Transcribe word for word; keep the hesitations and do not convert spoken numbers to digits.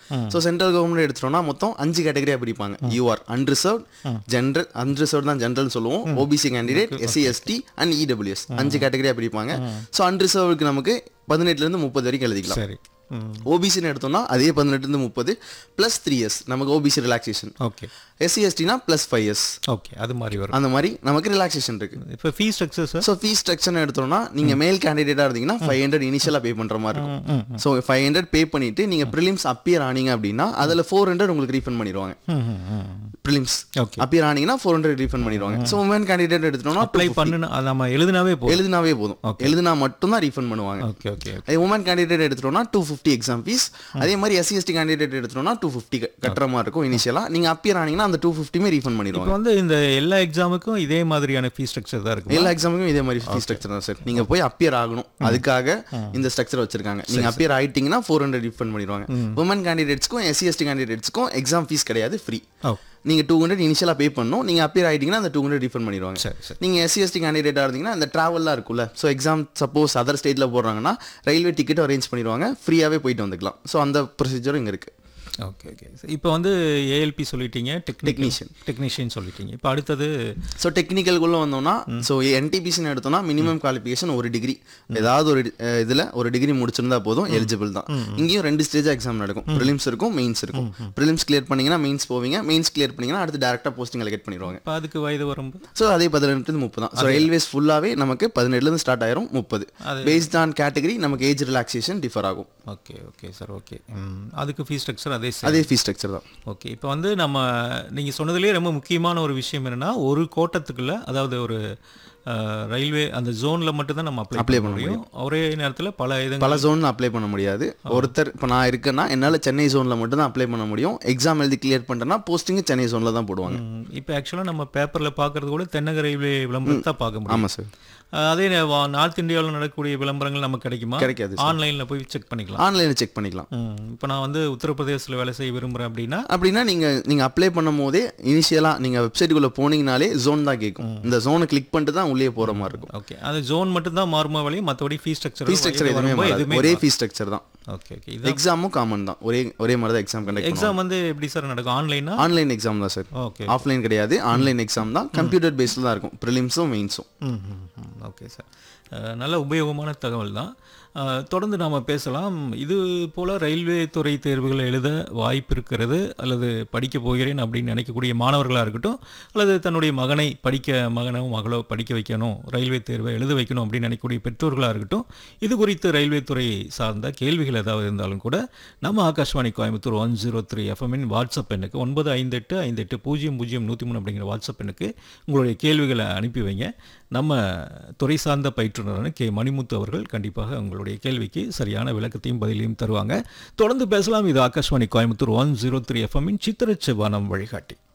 So central government எடுத்துட்டோம்னா மொத்தம் அஞ்சு கேட்டகரியாக பிரிப்பாங்க. யூஆர் அன்ரிசர்வ், ஜென்ரல் அன்ரிசர்வ் தான் ஜென்ரல் சொல்லுவோம், OBC candidate, SC ST and EWS அஞ்சு கேட்டகரியாக பிரிப்பாங்க. ஸோ அன்ரிசர்வுக்கு நமக்கு பதினெட்டுலேருந்து முப்பது வரைக்கும் எழுதிக்கலாம். சரி. ஓபிசின்னு எடுத்தோம்னா அதே பதினெட்டுலேருந்து முப்பது ப்ளஸ் த்ரீ இயர்ஸ் நமக்கு OBC relaxation. Okay. SC எஸ்டினா plus five years. Okay, அது மாதிரி வரும். அந்த மாதிரி நமக்கு ரிலாக்ஸேஷன் இருக்குது. இப்போ fees structure sir? So fees ஸ்ட்ரக்சர்னு எடுத்தோம்னா நீங்கள் மேல் கேண்டிடேட்டாக இருந்தீங்கன்னா ஃபைவ் ஹண்ட்ரட் இனிஷியலாக பே பண்ணுற மாதிரி இருக்கும். ஸோ ஃபைவ் ஹண்ட்ரட் பே பண்ணிவிட்டு நீங்கள் ப்ரிலிம்ஸ் அப்பியர் ஆனீங்க அப்படின்னா அதில் ஃபோர் ஹண்ட்ரட் உங்களுக்கு ரீஃபண்ட் பண்ணிடுவாங்க. Prelims appear ஆனீங்கன்னா four hundred refund பண்ணிடுவாங்க. ஸோ உமன் கேண்டிடேட் எடுத்துட்டோம்னா அப்ளை பண்ணுனா நம்ம எழுதினாவே போதும். எழுதினாவே போதும் எழுதினா மட்டும் தான் ரீஃபண்ட் பண்ணுவாங்க. Okay okay. அதே உமன் கேண்டிடேட் எடுத்துட்டோம்னா டூ ஃபிஃப்டி எக்ஸாம் ஃபீஸ். அதே மாதிரி எஸ்சி எஸ்டி கேண்டிடேட் எடுத்துட்டோம்னா டூ ஃபிஃப்டி கட்டுற மாதிரி இருக்கும் இனிஷியலாக. நீங்கள் அப்பியர் ஆனீங்கன்னா அந்த டூ ஃபிஃப்டிமே ரீஃபண்ட் பண்ணிடுவாங்க. இப்போ வந்து இந்த எல்லா எக்ஸாமுக்கும் இதே மாதிரியான ஃபீஸ் ஸ்ட்ரக்சர் தான் இருக்கும்? எல்லா எக்ஸாமுக்கும் இதே மாதிரி ஃபீஸ் ஸ்ட்ரக்சர் தான் சார். நீங்கள் போய் அப்பியர் ஆகணும், அதுக்காக இந்த ஸ்ட்ரக்சர் வச்சிருக்காங்க. நீங்கள் அப்பியர் ஆகிட்டீங்கன்னா ஃபோர் ஹண்ட்ரட் ரீஃபண்ட் பண்ணிடுவாங்க. Woman கேண்டிடேட்ஸ்க்கும் SC ST கேண்டிடேட்ஸ்க்கும் exam fees கிடையாது, ஃப்ரீ. நீங்கள் டூ ஹண்ட்ரட் இனிஷியலாக பே பண்ணணும். நீங்கள் அப்பியர் ஆகிட்டீங்கன்னா அந்த டூ ஹண்ட்ரட் ரீஃபண்ட் பண்ணிடுவாங்க. நீங்கள் எஸ்சி எஸ்டி கேண்டிடேட்டாக இருந்தீங்கன்னா அந்த ட்ராவல்லாம் இருக்குல்ல, ஸோ எக்ஸாம் சப்போஸ் அதர் ஸ்டேட்டில் போடுறாங்கன்னா ரயில்வே டிக்கெட்டும் அரேஞ்ச் பண்ணிடுவாங்க, ஃப்ரீயாகவே போயிட்டு வந்துக்கலாம். ஸோ அந்த ப்ரொசீஜரும் இங்கே இருக்குது. Okay okay. இப்போ வந்து ஏஎல்பி சொல்லிட்டீங்க, டெக்னீஷியன் டெக்னீஷியன் சொல்லிட்டீங்க. இப்போ அடுத்தது ஸோ டெக்னிக்கல்குள்ளே வந்தோம்னா ஸோ என்டிபிசின்னு எடுத்தோம்னா மினிமம் குவாலிஃபிகேஷன் ஒரு டிகிரி, ஏதாவது ஒரு இதில் ஒரு டிகிரி முடிச்சிருந்தா போதும், எலிஜிபிள் தான். இங்கேயும் ரெண்டு ஸ்டேஜ் எக்ஸாம் நடக்கும், ப்ரிலிம்ஸ் இருக்கும், மெயின்ஸ் இருக்கும். ப்ரிலிம்ஸ் கிளியர் பண்ணிங்கன்னா மெயின்ஸ் போவீங்க, மெயின்ஸ் கிளியர் பண்ணிங்கன்னா அடுத்து டேரெக்டாக போஸ்டிங் அலோகேட் பண்ணிடுவாங்க. இப்போ அதுக்கு வயது வரும்போது ஸோ அதே பதினெட்டு முப்பது தான். ஸோ ரயில்வேஸ் ஃபுல்லாகவே நமக்கு பதினெட்டுலேருந்து ஸ்டார்ட் ஆயிரும் முப்பது. பேஸ்ட் ஆன் கேட்டகரி நமக்கு ஏஜ் ரிலாக்ஸேஷன் டிஃபர் ஆகும். Okay okay sir. ஓகே. அதுக்கு ஃபீஸ் ஸ்ட்ரக்சர் அதே அதே ஃபீஸ் ஸ்ட்ரக்சர் தான். ஓகே. இப்போ வந்து நம்ம நீங்கள் சொன்னதுலேயே ரொம்ப முக்கியமான ஒரு விஷயம் என்னென்னா, ஒரு கோட்டத்துக்குள்ள அதாவது ஒரு ரயில்வே அந்த ஜோனில் மட்டும்தான் நம்ம அப்ளை அப்ளை பண்ண முடியும். ஒரே நேரத்தில் பல இது பல ஜோன் அப்ளை பண்ண முடியாது. ஒருத்தர் இப்போ நான் இருக்கேன்னா என்னால் சென்னை ஜோனில் மட்டும் தான் அப்ளை பண்ண முடியும். எக்ஸாம் எழுதி கிளியர் பண்ணுறேன்னா போஸ்டிங் சென்னை ஜோனில் தான் போடுவாங்க. இப்போ ஆக்சுவலாக நம்ம பேப்பரில் பார்க்குறது கூட தென்னக ரயில்வே விளம்பரத்தை பார்க்க முடியும். ஆமாம் சார். அதே நார்த் இந்தியாவில் நடக்கக்கூடிய விளம்பரங்கள் நமக்கு கிடைக்குமா? கிடைக்காது. ஆன்லைனில் போய் செக் பண்ணிக்கலாம். ஆன்லைனில் செக் பண்ணிக்கலாம். இப்போ நான் வந்து உத்தரப்பிரதேசத்தில் வேலை செய்ய விரும்புகிறேன் அப்படின்னா அப்படின்னா நீங்கள் நீங்கள் அப்ளை பண்ணும் போதே இனிஷியலாக நீங்கள் வெப்சைட்டுக்குள்ளே போனீங்கனாலே ஜோன் தான் கேட்கும். இந்த ஜோனை கிளிக் பண்ணிட்டு தான் உள்ளே போகிற மாதிரி இருக்கும். ஓகே. அந்த ஜோன் மட்டும் தான் மாறுமா வழி, மற்றபடி ஃபீஸ் ஸ்ட்ரக்சர் ஃபீஸ் ஸ்ட்ரக்சர் எதுவுமே ஒரே ஃபீஸ் ஸ்ட்ரக்சர் தான். Okay okay. எக்ஸாமும் காமன் தான், ஒரே ஒரே மாதிரி தான் எக்ஸாம் கண்டக்ட். எக்ஸாம் வந்து எப்படி சார் நடக்கும்? ஆன்லைனா? ஆன்லைன் எக்ஸாம் தான் சார். ஓகே. ஆஃப்லைன் கிடையாது, ஆன்லைன் எக்ஸாம் தான். கம்ப்யூட்டர் பேஸ்டில் தான் இருக்கும், ப்ரிலிம்ஸும் மெயின்ஸும். Okay sir. நல்ல உபயோகமான தகவல் தான். தொடர்ந்து நாம் பேசலாம். இது போல் ரயில்வே துறை தேர்வுகளை எழுத வாய்ப்பு இருக்கிறது அல்லது படிக்க போகிறேன் அப்படின்னு நினைக்கக்கூடிய மாணவர்களாக இருக்கட்டும், அல்லது தன்னுடைய மகனை படிக்க மகனோ மகளோ படிக்க வைக்கணும், ரயில்வே தேர்வை எழுத வைக்கணும் அப்படின்னு நினைக்கக்கூடிய பெற்றோர்களாக இருக்கட்டும், இது குறித்து ரயில்வே துறை சார்ந்த கேள்விகள் ஏதாவது இருந்தாலும் கூட நம்ம Akashvani Coimbatore one zero three எஃப்எம்மின் வாட்ஸ்அப் எண்ணுக்கு ஒன்பது ஐந்து எட்டு ஐந்து எட்டு பூஜ்ஜியம் பூஜ்ஜியம் நூற்றி மூணு அப்படிங்கிற வாட்ஸ்அப் எண்ணுக்கு உங்களுடைய கேள்விகளை அனுப்பி வைங்க. நம்ம துறை சார்ந்த பயிற்றுனரான கே மணிமுத்து அவர்கள் கண்டிப்பாக உங்களுடைய கேள்விக்கு சரியான விளக்கத்தையும் பதிலையும் தருவாங்க. தொடர்ந்து பேசலாம். இது Akashvani Coimbatore one zero three எஃப்எம்மின் சித்திர செவ்வானம் வழிகாட்டி.